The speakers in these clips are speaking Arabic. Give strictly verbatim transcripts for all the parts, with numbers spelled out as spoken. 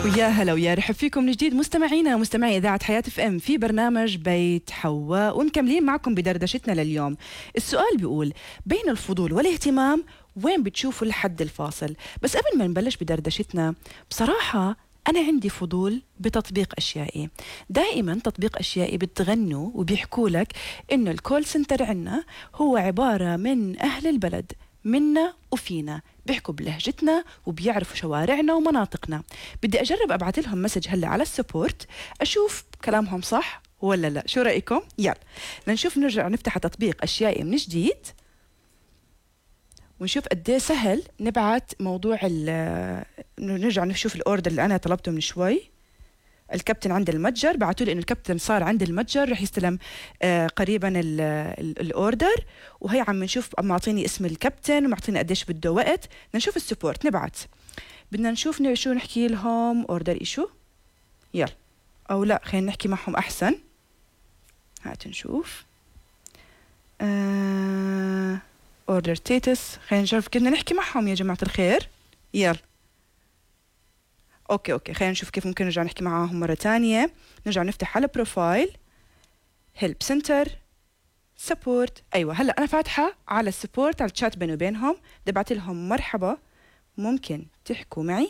ويا هلا ويا رحب فيكم من جديد مستمعينا مستمعي إذاعة حياة اف ام في برنامج بيت حواء، ومكملين معكم بدردشتنا لليوم. السؤال بيقول: بين الفضول والاهتمام وين بتشوفوا الحد الفاصل؟ بس قبل ما نبلش بدردشتنا، بصراحة أنا عندي فضول بتطبيق أشيائي. دائما تطبيق أشيائي بتغنوا وبيحكوا لك إنه الكول سنتر عنا هو عبارة من أهل البلد، منا وفينا، بيحكوا بلهجتنا وبيعرفوا شوارعنا ومناطقنا. بدي أجرب أبعث لهم مسج هلا على السبورت أشوف كلامهم صح ولا لا. شو رأيكم؟ يلا لنشوف، نرجع نفتح تطبيق أشيائي من جديد ونشوف قد ايه سهل نبعث موضوع ال نرجع نشوف الأوردر اللي أنا طلبته من شوي. الكابتن عند المتجر، بعثوا لي إنه الكابتن صار عند المتجر، رح يستلم آه قريبا الأوردر. وهي عم نشوف، عم معطيني اسم الكابتن ومعطيني قديش بده وقت. نشوف السبورت، نبعث، بدنا نشوف شو نحكي لهم. أوردر إيشو، يلا، أو لا خلينا نحكي معهم أحسن. هات نشوف آه أوردر ستيتس، خلينا نشوف كنا نحكي معهم يا جماعة الخير. يلا اوكي اوكي خلينا نشوف كيف ممكن نرجع نحكي معاهم مرة تانية. نرجع نفتح على بروفايل، هيلب سنتر، سبورت. ايوه هلا انا فاتحة على السبورت، على الشات بيني وبينهم. بدي ابعث لهم: مرحبا، ممكن تحكوا معي؟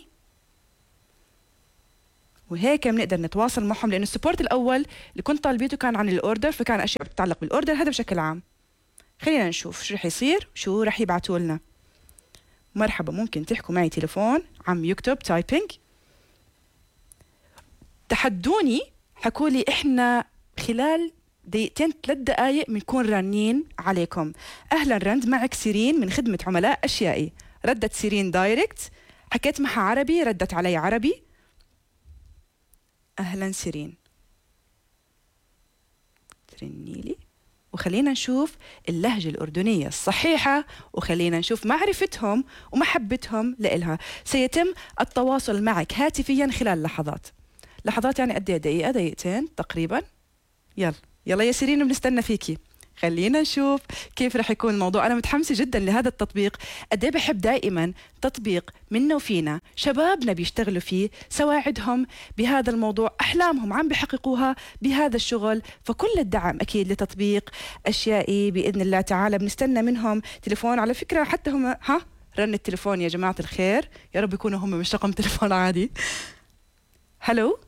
وهيك بنقدر نتواصل معهم، لانه السبورت الاول اللي كنت طالبيته كان عن الاوردر، فكان اشياء بتتعلق بالاوردر هذا بشكل عام. خلينا نشوف شو رح يصير، شو رح يبعثوا لنا. مرحبا، ممكن تحكوا معي تليفون. عم يكتب تايبينج. تحدوني، حكوا لي احنا خلال دقيقتين ثلاث دقائق بنكون رانين عليكم. اهلا رند، معك سيرين من خدمة عملاء اشيائي. ردت سيرين دايركت، حكيت معها عربي، ردت علي عربي. اهلا سيرين، ترني لي. وخلينا نشوف اللهجة الأردنية الصحيحة، وخلينا نشوف معرفتهم ومحبتهم لإلها. سيتم التواصل معك هاتفيا خلال لحظات. لحظات يعني قد ايه؟ دقيقة، دقيقتين تقريبا. يلا يلا يا سيرين، بنستنى فيكي. خلينا نشوف كيف رح يكون الموضوع. أنا متحمسة جدا لهذا التطبيق. قد ايه بحب دائما تطبيق منا وفينا، شبابنا بيشتغلوا فيه، سواعدهم بهذا الموضوع، أحلامهم عم بيحققوها بهذا الشغل. فكل الدعم أكيد لتطبيق أشيائي بإذن الله تعالى. بنستنى منهم تليفون على فكرة، حتى هم ها رن التليفون يا جماعة الخير، يا رب يكونوا هم مش رقم تليفون عادي. هلو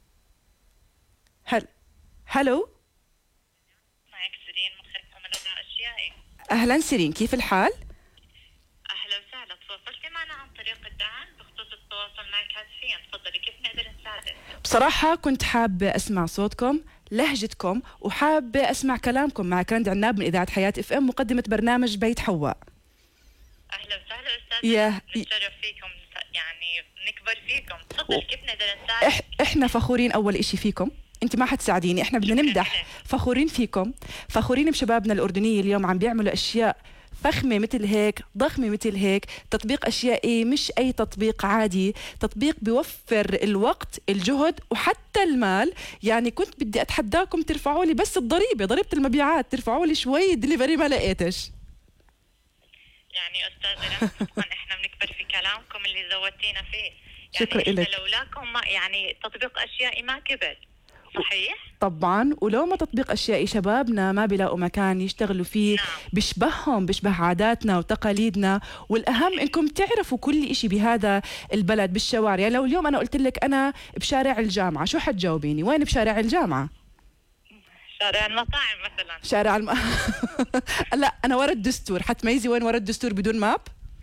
هل هلو معك سيرين من خدمة عملاء أشيائي. أهلا سيرين، كيف الحال؟ أهلا وسهلا، تواصلتي معنا عن طريق الدعم بخصوص التواصل معك هاتفيا. تفضلي، كيف نقدر نساعدك؟ بصراحة كنت حابة أسمع صوتكم، لهجتكم، وحابة أسمع كلامكم. مع رند عناب من إذاعة حياة اف ام، مقدمة برنامج بيت حواء. أهلا وسهلا أستاذ، يا نتشرف فيكم، يعني نكبر فيكم. تفضل، كيف نقدر نساعدك؟ إح... إحنا فخورين أول إشي فيكم. انت ما حتساعديني، احنا بدنا نمدح. فخورين فيكم، فخورين بشبابنا الأردنية اليوم عم بيعملوا أشياء فخمة مثل هيك، ضخمة مثل هيك. تطبيق أشيائي مش أي تطبيق عادي، تطبيق بيوفر الوقت، الجهد، وحتى المال. يعني كنت بدي أتحداكم ترفعوا لي بس الضريبة، ضريبة المبيعات، ترفعوا لي شوي دليفري، ما لقيتش. يعني أستاذ طبعا احنا بنكبر في كلامكم اللي زودتينا فيه. يعني شكرا إحنا لك. لولاكم ما يعني تطبيق أشيائي ما كبر. صحيح؟ طبعا، ولو ما تطبيق أشيائي شبابنا ما بيلاقوا مكان يشتغلوا فيه. نعم. بيشبههم، بيشبه عاداتنا وتقاليدنا. والأهم إنكم تعرفوا كل إشي بهذا البلد بالشوارع. يعني لو اليوم أنا قلت لك أنا بشارع الجامعة، شو حتجاوبيني؟ وين بشارع الجامعة؟ شارع المطاعم مثلا. شارع الم... لا أنا ورا الدستور. حتميزي وين ورا الدستور بدون ماب؟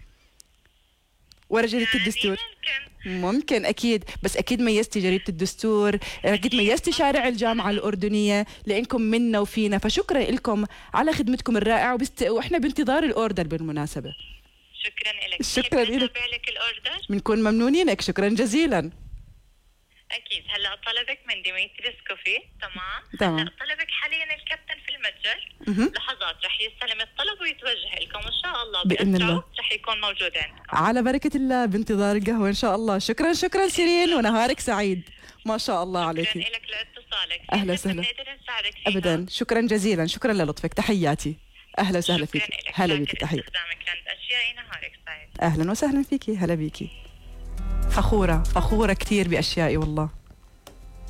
ورا جريدة يعني الدستور. ممكن ممكن أكيد، بس أكيد ميزتي جريدة الدستور، أكيد ميزتي شارع الجامعة الأردنية، لأنكم منا وفينا. فشكرا لكم على خدمتكم الرائعة، وبست... وإحنا بانتظار الأوردر بالمناسبة. شكرا لك. شكرا لك. نتابع لك الأوردر. بنكون ممنونينك، شكرا جزيلا. أكيد. هلا طلبك من ديمتريس كوفي. تمام. تمام. هلا طلبك حاليا الكابتن في المتجر. مه. لحظات رح يستلم الطلب ويتوجه لكم إن شاء الله بإذن الله. رح يكون موجود عندكم. على بركة الله، بانتظار القهوة إن شاء الله. شكرا شكرا سيرين، ونهارك سعيد. ما شاء الله عليك. شكرا لك لاتصالك. أهلا وسهلا. نقدر نساعدك فيها. أبدا، شكرا جزيلا، شكرا للطفك، تحياتي. أهلا وسهلا شكراً فيك. لك. هلا شاكر بك، تحية. استخدامك لأشياء. نهارك سعيد. أهلا وسهلا فيك، هلا بيكي. فخورة فخورة كثير بأشيائي والله.